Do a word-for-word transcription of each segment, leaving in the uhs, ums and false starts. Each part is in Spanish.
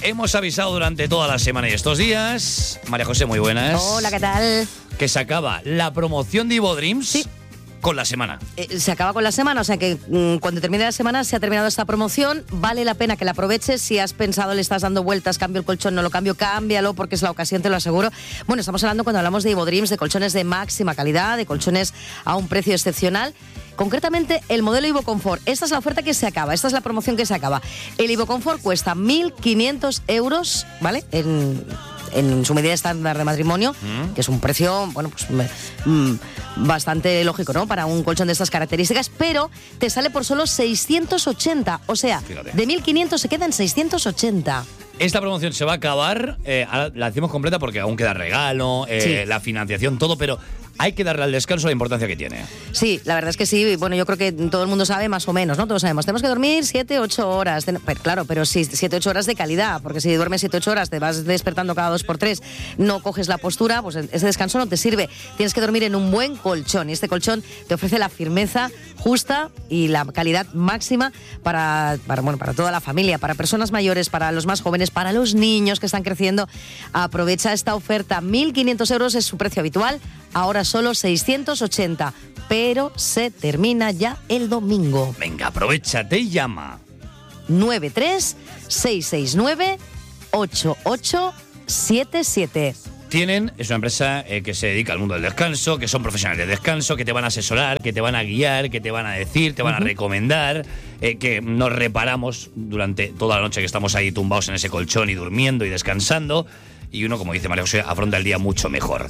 hemos avisado durante toda la semana y estos días. María José, muy buenas. Hola, ¿qué tal? Que se acaba la promoción de Ivo Dreams. Sí. Con la semana. Eh, se acaba con la semana, o sea que mmm, cuando termine la semana se ha terminado esta promoción. Vale la pena que la aproveches. Si has pensado, le estás dando vueltas, cambio el colchón, no lo cambio, cámbialo porque es la ocasión, te lo aseguro. Bueno, estamos hablando cuando hablamos de Ivo Dreams, de colchones de máxima calidad, de colchones a un precio excepcional. Concretamente, el modelo Ivo Confort. Esta es la oferta que se acaba, esta es la promoción que se acaba. El Ivo Confort cuesta mil quinientos euros, ¿vale? En... en su medida estándar de matrimonio, mm. que es un precio, bueno, pues mm, bastante lógico, ¿no? Para un colchón de estas características, pero te sale por solo seiscientos ochenta, o sea, fíjate, de mil quinientos se queda en seiscientos ochenta. Esta promoción se va a acabar, eh, ahora la decimos completa porque aún queda regalo, eh, sí. la financiación, todo, pero hay que darle al descanso la importancia que tiene. Sí, la verdad es que sí. Bueno, yo creo que todo el mundo sabe más o menos, ¿no? Todos sabemos. Tenemos que dormir siete, ocho horas. Pero, claro, pero sí, siete, ocho horas de calidad. Porque si duermes siete, ocho horas, te vas despertando cada dos por tres, no coges la postura, pues ese descanso no te sirve. Tienes que dormir en un buen colchón. Y este colchón te ofrece la firmeza justa y la calidad máxima para, para, bueno, para toda la familia, para personas mayores, para los más jóvenes, para los niños que están creciendo. Aprovecha esta oferta. mil quinientos euros es su precio habitual. Ahora solo seiscientos ochenta, pero se termina ya el domingo. Venga, aprovechate y llama. nueve tres seis seis nueve ocho ocho siete siete. Tienen, es una empresa eh, que se dedica al mundo del descanso, que son profesionales de descanso, que te van a asesorar, que te van a guiar, que te van a decir, te van uh-huh. a recomendar, eh, que nos reparamos durante toda la noche que estamos ahí tumbados en ese colchón y durmiendo y descansando. Y uno, como dice María José, afronta el día mucho mejor.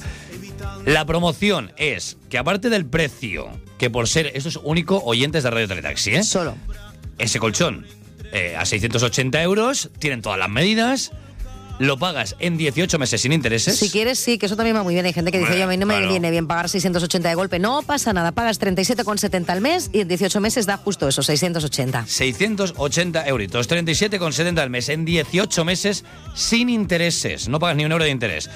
La promoción es que aparte del precio, que por ser, esto es único, oyentes de Radio Teletaxi, ¿eh? Solo. Ese colchón eh, a seiscientos ochenta euros, tienen todas las medidas, lo pagas en dieciocho meses sin intereses. Si quieres, sí, que eso también va muy bien. Hay gente que dice, oye, a mí no me claro. viene bien pagar seiscientos ochenta de golpe. No pasa nada, pagas treinta y siete con setenta al mes y en dieciocho meses da justo eso, seiscientos ochenta. seiscientos ochenta euritos, treinta y siete con setenta al mes en dieciocho meses sin intereses. No pagas ni un euro de interés.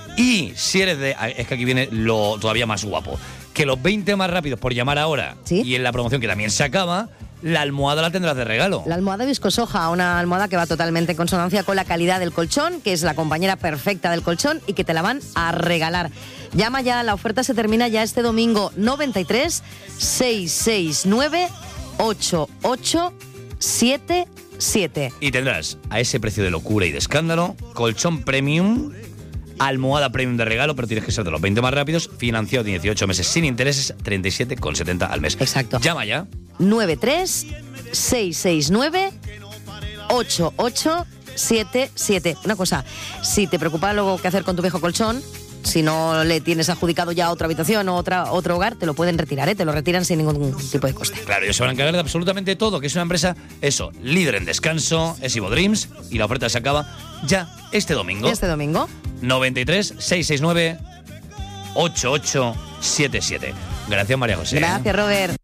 Y si eres de... Es que aquí viene lo todavía más guapo. Que los veinte más rápidos por llamar ahora, ¿sí? Y en la promoción que también se acaba, la almohada la tendrás de regalo. La almohada Viscosoja, una almohada que va totalmente en consonancia con la calidad del colchón, que es la compañera perfecta del colchón y que te la van a regalar. Llama ya, la oferta se termina ya este domingo. Noventa y tres seis seis nueve ocho ocho siete siete. Y tendrás a ese precio de locura y de escándalo, colchón premium, almohada premium de regalo, pero tienes que ser de los veinte más rápidos, financiado dieciocho meses sin intereses, treinta y siete con setenta al mes. Exacto. Llama ya. nueve tres seis seis nueve ocho ocho siete siete. Una cosa, si te preocupa luego qué hacer con tu viejo colchón, si no le tienes adjudicado ya otra habitación o otra, otro hogar, te lo pueden retirar, ¿eh? Te lo retiran sin ningún tipo de coste. Claro, ellos se van a encargar de absolutamente todo, que es una empresa, eso, líder en descanso, es Ivo Dreams, y la oferta se acaba ya este domingo. Este domingo. noventa y tres seis seis nueve ocho ocho siete siete. Gracias, María José. Gracias, Robert.